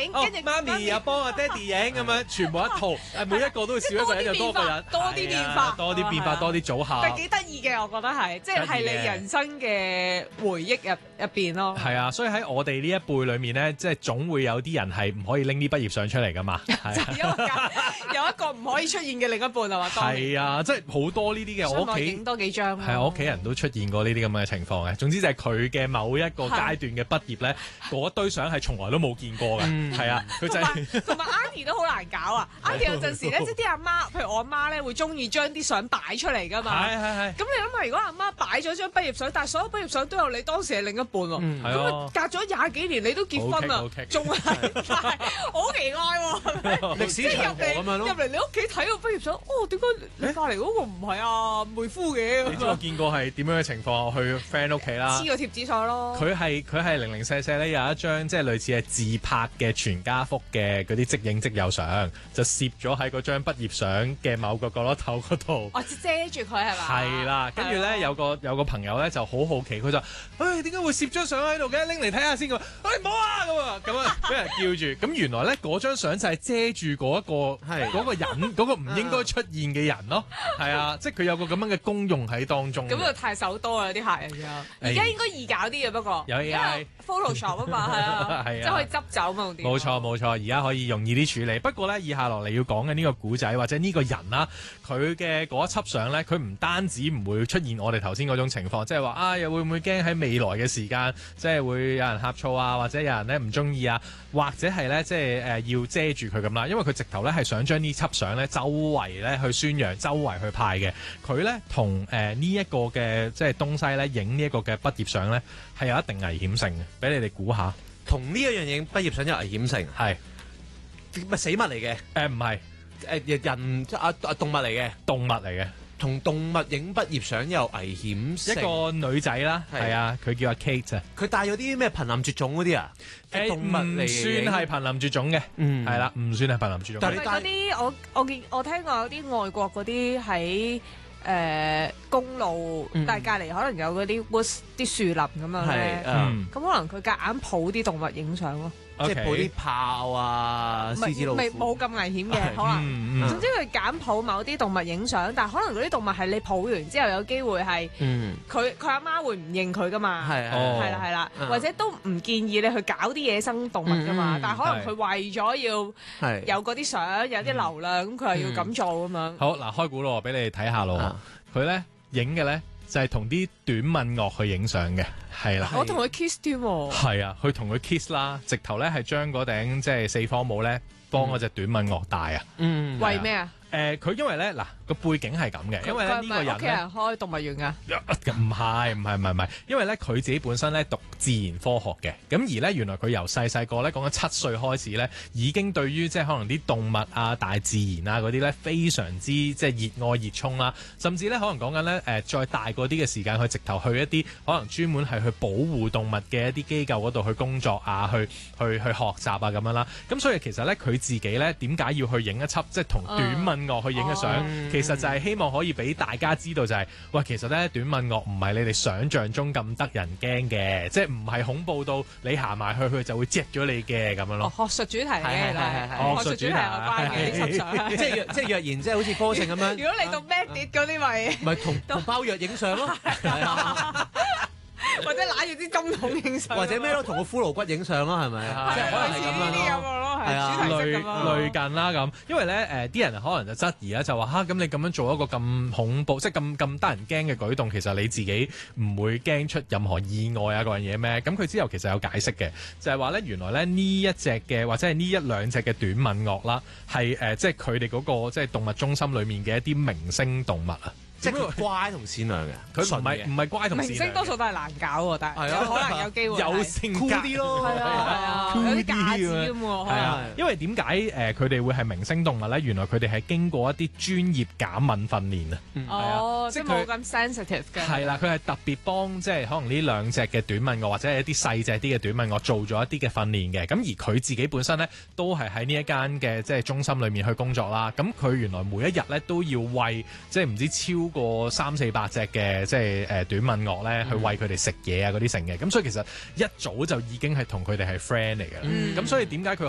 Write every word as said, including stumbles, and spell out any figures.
影，跟住媽咪又幫阿爹哋影咁樣，全部一套，每一個都會少一個人就多個人， 多啲變化， 多啲變化，多啲組合。 但係幾得意嘅，我覺得係，即係係你人生嘅回憶入入邊咯。 係啊，所以喺我哋呢一輩裏面咧，即係總會有啲人係唔可以拎啲畢業相出嚟噶嘛。係啊，有一個唔可以出現嘅另一半係嘛？ 係啊，即係好多呢啲嘅。我屋企影多幾張。 係我屋企人都出現過呢啲咁嘅情況嘅。總之就係佢嘅某一個階段嘅畢業咧，嗰堆相係從來都冇見過嘅。係啊，佢就係同埋 Auntie 都好難搞啊！Auntie 有陣時咧，即係啲阿媽，譬如我阿媽咧，會中意將啲相擺出嚟噶嘛。 係係係。 咁你諗下，如果阿媽擺咗張畢業相，但係所有畢業相都有你當時係另一半喎，咁啊隔咗廿幾年你都結婚啦，仲係好奇怪喎！ 歷史長河咁樣咯。 入嚟你屋企睇個畢業相，哦，點解你隔離嗰個唔係阿妹夫嘅？ 你知我見過係點樣嘅情況？我去 friend 屋企啦， 黐個貼紙上咯。 佢係佢係零零舍舍咧有一張即係類似係自拍嘅全家福嘅嗰啲即影即有相，就攝咗喺嗰張畢業相嘅某個角落頭嗰度。 哦，遮住佢係嘛？ 係啦，跟住咧有個有個朋友咧就好好奇，佢就誒點解會攝張相喺度嘅？拎嚟睇下先咁。誒唔好啊咁啊咁啊，俾人叫住。咁原來咧嗰張相就係遮住嗰一個係嗰個人嗰個唔應該出現嘅人咯。係啊，即係佢有個咁樣嘅功用喺當中。 咁就太手多啦啲客人㗎。而家應該易搞啲嘅，不過有 A I Photoshop 啊嘛，係啊，即係可以執走嘛。 冇錯冇錯，而家可以容易啲處理。不過咧，以下落嚟要講嘅呢個古仔或者呢個人啦，佢嘅嗰一輯相咧，佢唔單止唔會出現我哋頭先嗰種情況，即係話啊，又會唔會驚喺未來嘅時間，即係會有人呷醋啊，或者有人咧唔中意啊，或者係咧即係誒、呃、要遮住佢咁啦。因為佢直頭咧係想將呢輯相咧周圍咧去宣揚，周圍去派嘅。佢咧同誒呢一個嘅即係東西咧影呢一個嘅畢業相咧係有一定危險性嘅，俾你哋估下。 同呢一樣影畢業相有危險性， 係咪死物嚟嘅？ 誒唔係誒人即啊啊動物嚟嘅， 動物嚟嘅。 同動物影畢業相有危險性。 一個女仔啦，係啊，佢叫阿 Kate 啊。 佢帶咗啲咩瀕臨絕種嗰啲啊？ 誒唔算係瀕臨絕種嘅，嗯，係啦，唔算係瀕臨絕種。 但係嗰啲我我見我聽過有啲外國嗰啲喺誒公路，嗯、但係隔離可能有嗰啲 woods 啲樹林咁樣咧，咁、嗯、可能佢夾硬抱啲動物影相咯。 即係抱啲豹啊、獅子老虎， 冇咁危險嘅可能。嗯嗯、總之佢揀抱某啲動物影相，但係可能嗰啲動物係你抱完之後有機會係，佢佢阿媽會唔認佢噶嘛？係係啦係啦，或者都唔建議你去搞啲野生動物噶嘛。嗯、但係可能佢為咗要有嗰啲相，有啲流量，咁佢又要咁做咁樣。嗯、 好嗱，開估咯，俾你哋睇下咯。佢咧影嘅咧就係同啲短吻鱷去影相嘅。係啦， 我同佢 kiss 添喎。 係啊，佢同佢 kiss 啦，直頭咧係將嗰頂即係四方帽咧幫嗰隻短吻鱷戴啊。嗯， 為咩啊？ 誒，佢因為咧嗱個背景係咁嘅，因為咧呢個人咧屋企人開動物園噶， 唔係唔係唔係唔係，因為咧佢自己本身咧讀自然科學嘅，咁而咧原來佢由細細個咧講緊七歲開始咧，已經對於即係可能啲動物啊、大自然啊嗰啲咧非常之即係熱愛熱衷啦，甚至咧可能講緊咧誒再大個啲嘅時間，佢直頭去一啲可能專門係去保護動物嘅一啲機構嗰度去工作啊，去去去學習啊咁樣啦，咁所以其實咧佢自己咧點解要去影一輯即係同短吻鱷去影嘅相，嗯、其實就係希望可以俾大家知道就係、是，喂，其實咧短吻鱷唔係你哋想象中咁得人驚嘅，即係唔係恐怖到你行埋去佢就會隻咗你嘅咁樣咯。 哦、學術主題嘅係係係，學術主題有關嘅呢輯相， 即係若即係若然即係好似科程咁樣。 如果你到 Medic 嗰啲咪咪同同包藥影相咯。 或者揦住啲針筒影相， 或者咩咯，同個骷髏骨影相咯，係咪？即係可能係咁樣咯， 係啊， 類類近啦咁。因為咧誒，啲人可能就質疑啦，就話嚇咁你咁樣做一個咁恐怖，即係咁咁得人驚嘅舉動，其實你自己唔會驚出任何意外啊嗰樣嘢咩？咁佢之後其實有解釋嘅，就係話咧原來咧呢一隻嘅或者係呢一兩隻嘅短吻鱷啦，係誒即係佢哋嗰個即係動物中心裡面嘅一啲明星動物啊。 即係佢乖同善良嘅， 佢唔係唔係乖同善良。明星多數都係難搞喎，但係有可能有機會有性格啲咯， 係啊係啊，有啲架子咁喎。係啊， 因為點解誒佢哋會係明星動物咧？原來佢哋係經過一啲專業假吻訓練啊。 哦，即係冇咁 sensitive 嘅。係啦，佢係特別幫即係可能呢兩隻嘅短吻鱷或者係一啲細隻啲嘅短吻鱷做咗一啲嘅訓練嘅。咁而佢自己本身咧都係喺呢一間嘅即係中心裏面去工作啦。咁佢原來每一日咧都要餵即係唔知超過三四百隻嘅即係誒短吻鱷咧，去餵佢哋食嘢啊嗰啲成嘅，咁所以其實一早就已經係同佢哋係 friend 嚟嘅，咁、嗯、所以點解佢